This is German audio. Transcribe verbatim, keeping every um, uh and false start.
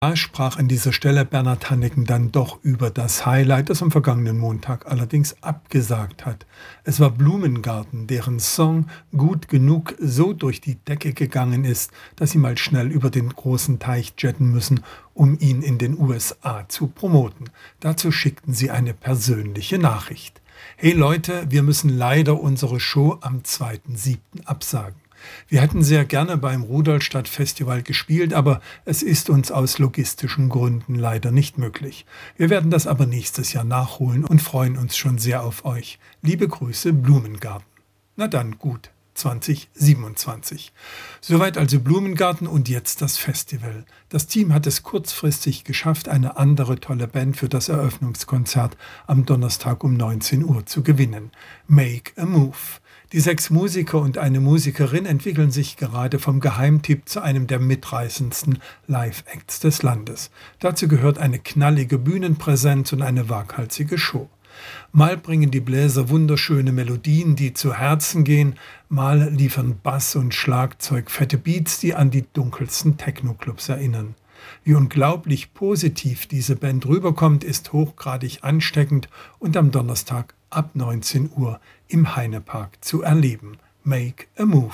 Da sprach an dieser Stelle Bernhard Hanniken dann doch über das Highlight, das am vergangenen Montag allerdings abgesagt hat. Es war Blumengarten, deren Song Gut genug so durch die Decke gegangen ist, dass sie mal schnell über den großen Teich jetten müssen, um ihn in den U S A zu promoten. Dazu schickten sie eine persönliche Nachricht. Hey Leute, wir müssen leider unsere Show am zweiten siebten absagen. Wir hätten sehr gerne beim Rudolstadt Festival gespielt, aber es ist uns aus logistischen Gründen leider nicht möglich. Wir werden das aber nächstes Jahr nachholen und freuen uns schon sehr auf euch. Liebe Grüße, Blumengarten. Na dann, gut, zwanzig siebenundzwanzig. Soweit also Blumengarten und jetzt das Festival. Das Team hat es kurzfristig geschafft, eine andere tolle Band für das Eröffnungskonzert am Donnerstag um neunzehn Uhr zu gewinnen. Make a Move. Die sechs Musiker und eine Musikerin entwickeln sich gerade vom Geheimtipp zu einem der mitreißendsten Live-Acts des Landes. Dazu gehört eine knallige Bühnenpräsenz und eine waghalsige Show. Mal bringen die Bläser wunderschöne Melodien, die zu Herzen gehen, mal liefern Bass und Schlagzeug fette Beats, die an die dunkelsten Techno-Clubs erinnern. Wie unglaublich positiv diese Band rüberkommt, ist hochgradig ansteckend und am Donnerstag ab neunzehn Uhr im Heinepark zu erleben. Make a Move.